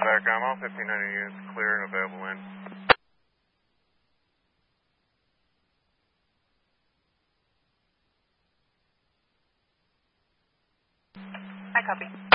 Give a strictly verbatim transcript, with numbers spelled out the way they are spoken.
Background, all fifteen hundred units clear and available in. I copy.